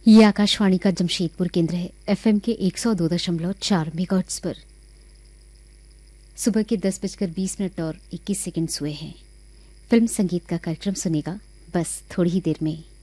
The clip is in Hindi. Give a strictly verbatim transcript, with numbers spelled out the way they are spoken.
ये आकाशवाणी का जमशेदपुर केंद्र है। एफएम के एक सौ दो दशमलव चार मेगाहर्ट्ज पर सुबह के दस बजकर बीस मिनट और इक्कीस सेकंड हुए हैं। फिल्म संगीत का कार्यक्रम सुनेगा बस थोड़ी ही देर में।